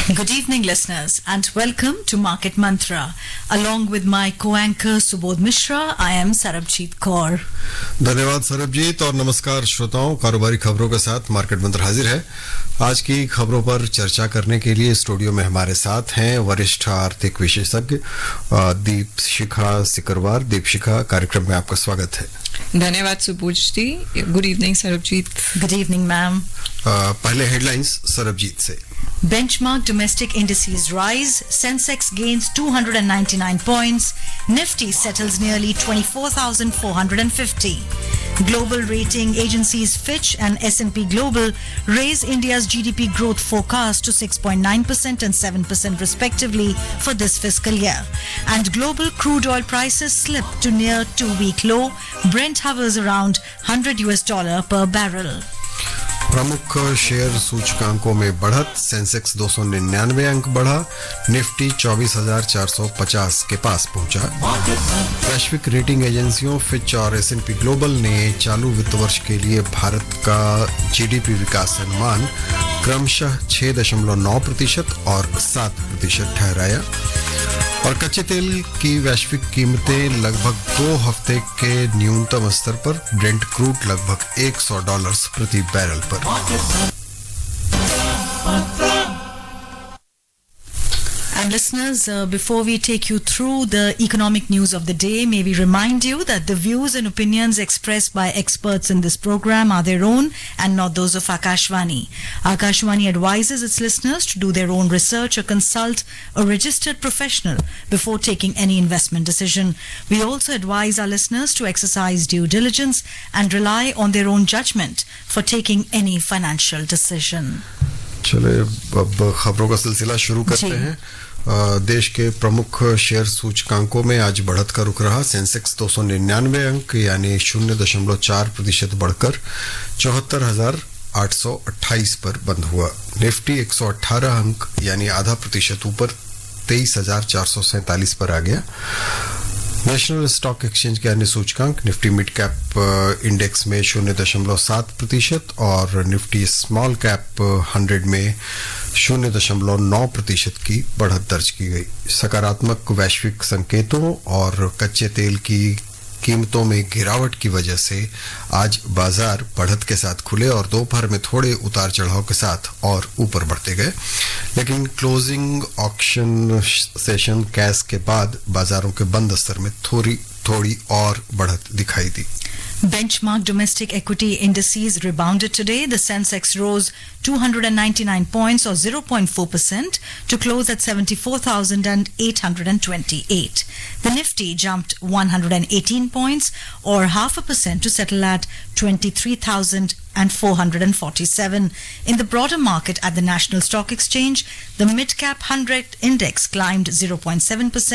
Good evening, listeners, and welcome to Market Mantra. Along with my co-anchor Subodh Mishra, I am Sarabjit Kaur. धन्यवाद सरबजीत और नमस्कार श्रोताओं। कारोबारी खबरों के साथ मार्केट मंत्र हाजिर है। आज की खबरों पर चर्चा करने के लिए स्टूडियो में हमारे साथ हैं वरिष्ठ आर्थिक विशेषज्ञ दीपशिखा सिकरवार। दीपशिखा, कार्यक्रम में आपका स्वागत है। धन्यवाद सुबोध जी। Good evening Sarabjit. Good evening, ma'am. पहले हेडलाइंस सरबजीत से। Benchmark domestic indices rise, Sensex gains 299 points, Nifty settles nearly 24,450. Global rating agencies Fitch and S&P Global raise India's GDP growth forecast to 6.9% and 7% respectively for this fiscal year. And global crude oil prices slip to near two-week low. Brent hovers around $100 per barrel. प्रमुख share सूचकांकों में बढ़त। Sensex 299 अंक बढ़ा, Nifty 24,450 के पास पहुंचा। वैश्विक rating एजेंसियों फिच और S&P ग्लोबल ने चालू वित्त वर्ष के लिए भारत का जीडीपी विकास अनुमान क्रमशः 6.9% और 7% ठहराया। और कच्चे तेल की वैश्विक कीमतें लगभग 2 हफ्ते के न्यूनतम स्तर पर, ब्रेंट क्रूड लगभग $100 प्रति बैरल पर। And listeners, before we take you through the economic news of the day, may we remind you that the views and opinions expressed by experts in this program are their own and not those of Akashvani. Akashvani advises its listeners to do their own research or consult a registered professional before taking any investment decision. We also advise our listeners to exercise due diligence and rely on their own judgment for taking any financial decision. चले अब खबरों का सिलसिला शुरू करते हैं। देश के प्रमुख शेयर सूचकांकों में आज बढ़त का रुख रहा। सेंसेक्स 299 अंक यानी 0.4% बढ़कर 74,828 पर बंद हुआ। निफ्टी 118 अंक यानी आधा प्रतिशत ऊपर 23,447 पर आ गया। नेशनल स्टॉक एक्सचेंज के अन्य सूचकांक निफ्टी मिड कैप इंडेक्स में 0.7% और निफ्टी स्मॉल कैप 100 में 0.9% की बढ़त दर्ज की गई। सकारात्मक वैश्विक संकेतों और कच्चे तेल की कीमतों में गिरावट की वजह से आज बाजार बढ़त के साथ खुले और दोपहर में थोड़े उतार चढ़ाव के साथ और ऊपर बढ़ते गए, लेकिन क्लोजिंग ऑक्शन सेशन कैश के बाद बाजारों के बंद स्तर में थोड़ी और बढ़त दिखाई दी। Benchmark domestic equity indices rebounded today. The Sensex rose 299 points or 0.4% to close at 74,828. The Nifty jumped 118 points or 0.5% to settle at 23,447. In the broader market at the National Stock Exchange, the mid-cap 100 index climbed 0.7%.